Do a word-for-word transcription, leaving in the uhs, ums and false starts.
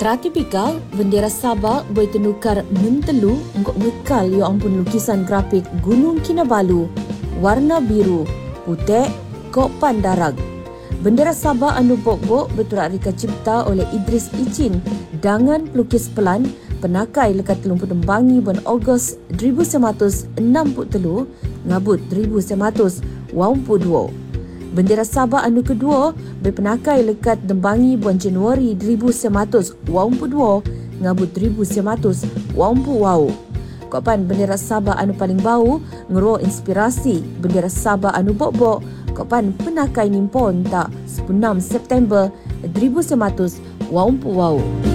Secara tipikal, bendera Sabah boleh tenukar mentelu untuk ngekal ya ampun lukisan grafik Gunung Kinabalu, warna biru, putih, kok pandarag. Bendera Sabah anu bok-bok berturak reka cipta oleh Idris Icin dengan pelukis pelan penakai lekat telung pedembangi bulan Ogos seribu sembilan ratus enam puluh tiga ngabut seribu sembilan ratus dua puluh dua. Bendera Sabah anu kedua berpenakai lekat dembangi bulan Januari seribu sembilan ratus dua puluh dua ngabut seribu sembilan ratus dua puluh. Kopan bendera Sabah anu paling bau ngeruah inspirasi bendera Sabah anu bok-bok kopan penakai nimpon tak enam September seribu sembilan ratus dua puluh.